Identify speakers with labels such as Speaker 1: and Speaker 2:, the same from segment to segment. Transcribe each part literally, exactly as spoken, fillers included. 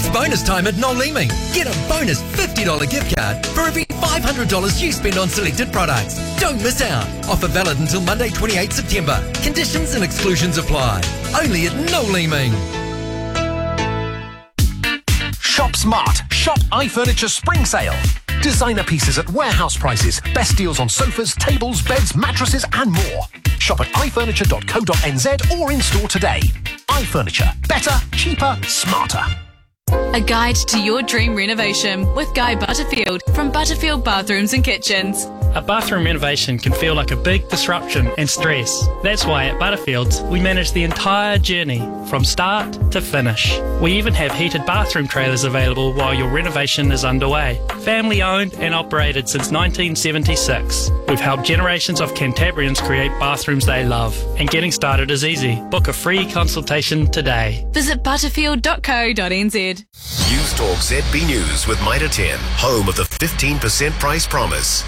Speaker 1: It's bonus time at Noel Leeming. Get a bonus fifty dollars gift card for every five hundred dollars you spend on selected products. Don't miss out. Offer valid until Monday, twenty-eighth September. Conditions and exclusions apply. Only at Noel Leeming.
Speaker 2: Shop smart. Shop iFurniture Spring Sale. Designer pieces at warehouse prices. Best deals on sofas, tables, beds, mattresses and more. Shop at i furniture dot co dot n z or in store today. iFurniture. Better, cheaper, smarter.
Speaker 3: A guide to your dream renovation with Guy Butterfield from Butterfield Bathrooms and Kitchens.
Speaker 4: A bathroom renovation can feel like a big disruption and stress. That's why at Butterfields we manage the entire journey from start to finish. We even have heated bathroom trailers available while your renovation is underway. Family owned and operated since nineteen seventy-six. We've helped generations of Cantabrians create bathrooms they love. And getting started is easy. Book a free consultation today.
Speaker 3: Visit butterfield dot co dot n z.
Speaker 5: News Talk Z B News with Mitre ten, home of the fifteen percent price promise.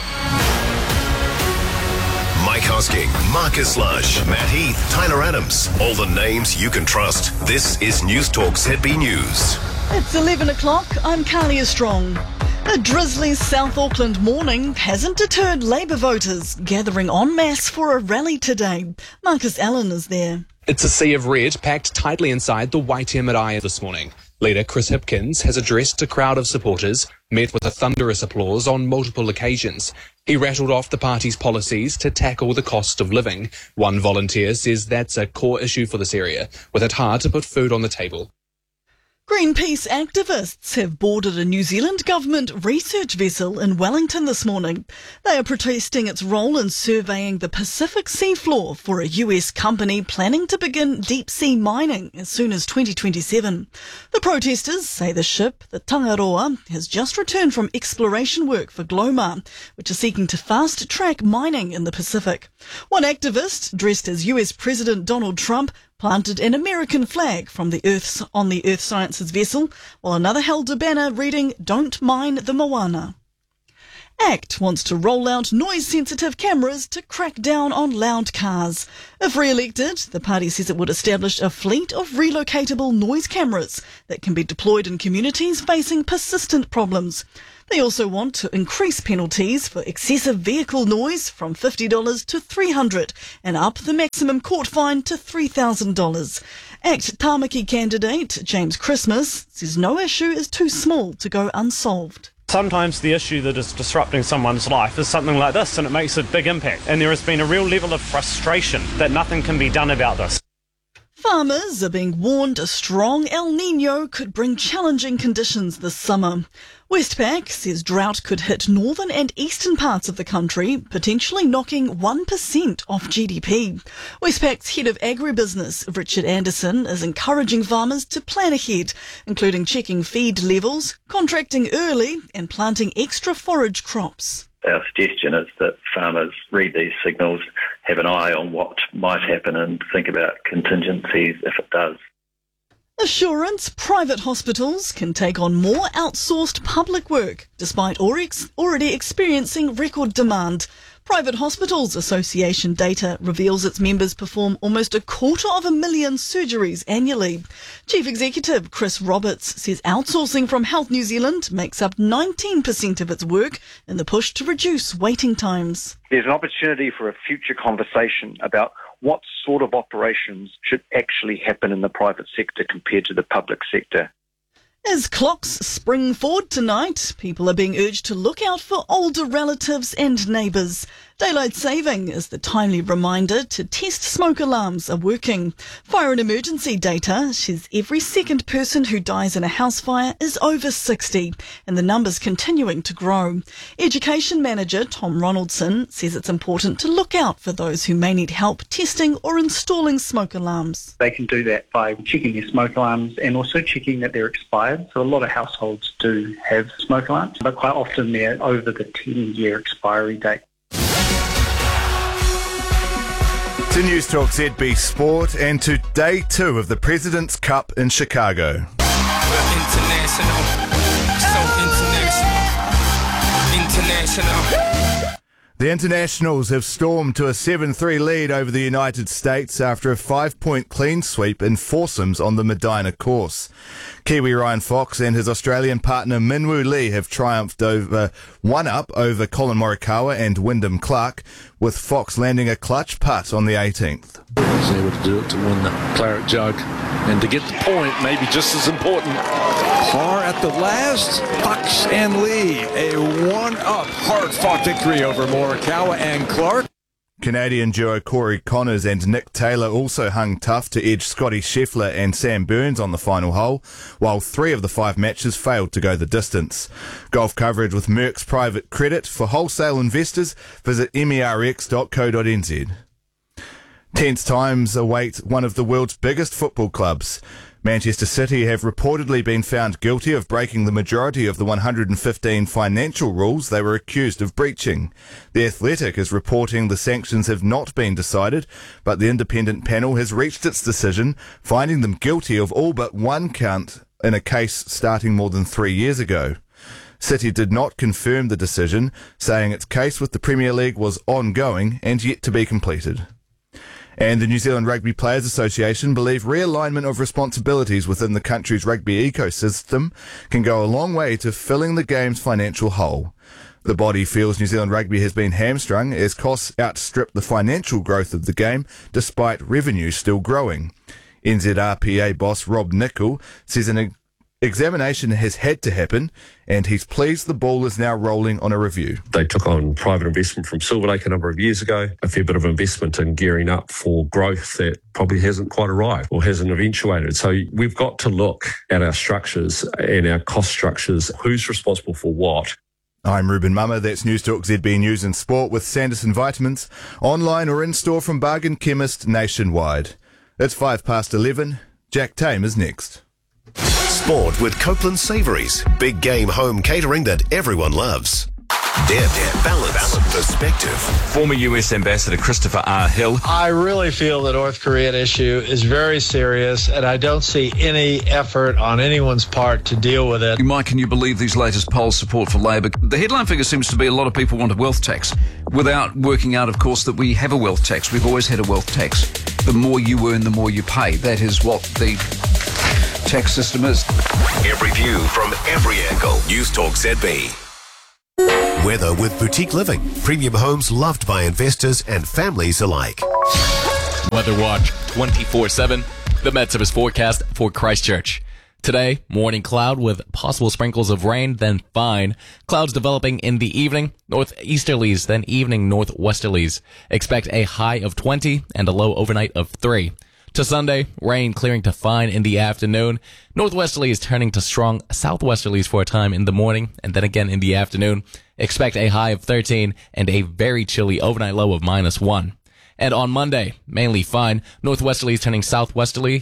Speaker 5: Mike Hosking, Marcus Lush, Matt Heath, Tyler Adams. All the names you can trust. This is News Talk Z B News.
Speaker 6: It's eleven o'clock. I'm Carlia Strong. A drizzly South Auckland morning hasn't deterred Labour voters gathering en masse for a rally today. Marcus Allen is there.
Speaker 7: It's a sea of red packed tightly inside the White Emirai this morning. Leader Chris Hipkins has addressed a crowd of supporters, met with a thunderous applause on multiple occasions. He rattled off the party's policies to tackle the cost of living. One volunteer says that's a core issue for this area, with it hard to put food on the table.
Speaker 6: Greenpeace activists have boarded a New Zealand government research vessel in Wellington this morning. They are protesting its role in surveying the Pacific seafloor for a U S company planning to begin deep-sea mining as soon as twenty twenty-seven. The protesters say the ship, the Tangaroa, has just returned from exploration work for Glomar, which is seeking to fast-track mining in the Pacific. One activist, dressed as U S President Donald Trump, planted an American flag from the Earth's, on the Earth Sciences vessel, while another held a banner reading, "Don't mine the Moana." ACT wants to roll out noise-sensitive cameras to crack down on loud cars. If re-elected, the party says it would establish a fleet of relocatable noise cameras that can be deployed in communities facing persistent problems. They also want to increase penalties for excessive vehicle noise from fifty dollars to three hundred dollars and up the maximum court fine to three thousand dollars. ACT Tāmaki candidate James Christmas says no issue is too small to go unsolved.
Speaker 8: Sometimes the issue that is disrupting someone's life is something like this, and it makes a big impact. And there has been a real level of frustration that nothing can be done about this.
Speaker 6: Farmers are being warned a strong El Niño could bring challenging conditions this summer. Westpac says drought could hit northern and eastern parts of the country, potentially knocking one percent off G D P. Westpac's head of agribusiness, Richard Anderson, is encouraging farmers to plan ahead, including checking feed levels, contracting early and planting extra forage crops.
Speaker 9: Our suggestion is that farmers read these signals, have an eye on what might happen and think about contingencies if it does.
Speaker 6: Assurance private hospitals can take on more outsourced public work, despite already experiencing record demand. Private Hospitals Association data reveals its members perform almost a quarter of a million surgeries annually. Chief Executive Chris Roberts says outsourcing from Health New Zealand makes up nineteen percent of its work in the push to reduce waiting times.
Speaker 10: There's an opportunity for a future conversation about what sort of operations should actually happen in the private sector compared to the public sector.
Speaker 6: As clocks spring forward tonight, people are being urged to look out for older relatives and neighbours. Daylight saving is the timely reminder to test smoke alarms are working. Fire and emergency data says every second person who dies in a house fire is over sixty, and the number's continuing to grow. Education manager Tom Ronaldson says it's important to look out for those who may need help testing or installing smoke alarms.
Speaker 11: They can do that by checking their smoke alarms and also checking that they're expired. So a lot of households do have smoke alarms, but quite often they're over the ten-year expiry date.
Speaker 12: To News Talk Z B Sport and to day two of the President's Cup in Chicago.
Speaker 13: We're international, so international, international.
Speaker 12: The Internationals have stormed to a seven three lead over the United States after a five-point clean sweep in foursomes on the Medina course. Kiwi Ryan Fox and his Australian partner Minwoo Lee have triumphed over one-up over Colin Morikawa and Wyndham Clark, with Fox landing a clutch putt on the eighteenth.
Speaker 13: He's able to do it to win the Claret Jug and to get the point, maybe just as important.
Speaker 14: Par at the last, Fox and Lee, a one-up hard-fought victory over Morikawa and Clark.
Speaker 12: Canadian duo Corey Connors and Nick Taylor also hung tough to edge Scotty Scheffler and Sam Burns on the final hole, while three of the five matches failed to go the distance. Golf coverage with Merck's Private Credit. For wholesale investors, visit merx dot co dot n z. Tense times await one of the world's biggest football clubs. Manchester City have reportedly been found guilty of breaking the majority of the one hundred fifteen financial rules they were accused of breaching. The Athletic is reporting the sanctions have not been decided, but the independent panel has reached its decision, finding them guilty of all but one count in a case starting more than three years ago. City did not confirm the decision, saying its case with the Premier League was ongoing and yet to be completed. And the New Zealand Rugby Players Association believe realignment of responsibilities within the country's rugby ecosystem can go a long way to filling the game's financial hole. The body feels New Zealand Rugby has been hamstrung as costs outstrip the financial growth of the game, despite revenue still growing. N Z R P A boss Rob Nichol says an examination has had to happen, and he's pleased the ball is now rolling on a review.
Speaker 13: They took on private investment from Silver Lake a number of years ago, a fair bit of investment in gearing up for growth that probably hasn't quite arrived or hasn't eventuated. So we've got to look at our structures and our cost structures, who's responsible for what.
Speaker 12: I'm Ruben Mummer, that's News Talk Z B News and Sport with Sanderson Vitamins, online or in-store from Bargain Chemist nationwide. It's five past eleven. Jack Tame is next.
Speaker 5: Sport with Copeland Savouries. Big game home catering that everyone loves. Depth, balance, perspective.
Speaker 15: Former U S Ambassador Christopher R. Hill.
Speaker 16: I really feel the North Korean issue is very serious, and I don't see any effort on anyone's part to deal with it.
Speaker 17: Mike, can you believe these latest poll support for Labor? The headline figure seems to be a lot of people want a wealth tax, without working out, of course, that we have a wealth tax. We've always had a wealth tax. The more you earn, the more you pay. That is what the tax system is.
Speaker 5: Every view from every angle. News Talk Z B. Weather with Boutique Living. Premium homes loved by investors and families alike.
Speaker 18: Weather Watch twenty-four seven. The Met Service forecast for Christchurch. Today, morning cloud with possible sprinkles of rain, then fine. Clouds developing in the evening, northeasterlies, then evening northwesterlies. Expect a high of twenty and a low overnight of three. To Sunday, rain clearing to fine in the afternoon. Northwesterlies turning to strong southwesterlies for a time in the morning and then again in the afternoon. Expect a high of thirteen and a very chilly overnight low of minus one. And on Monday, mainly fine. Northwesterlies turning southwesterly